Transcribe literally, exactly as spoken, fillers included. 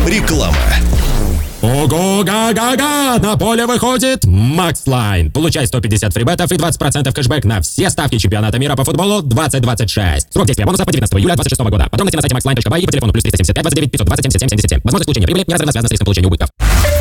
Реклама. Ого-га-га-га! На поле выходит Макс Лайн. Получай сто пятьдесят фрибетов и двадцать процентов кэшбэк на все ставки чемпионата мира по футболу двадцать двадцать шесть. Срок действия бонуса по девятнадцатого июля двадцать шестого года. Подробности на сайте макс лайн точка бай и по телефону плюс триста семьдесят пять двадцать девять пятьсот двадцать семьдесят семь семьдесят семь. Возможность получения прибыли не разрывно связано с риском получения убытков.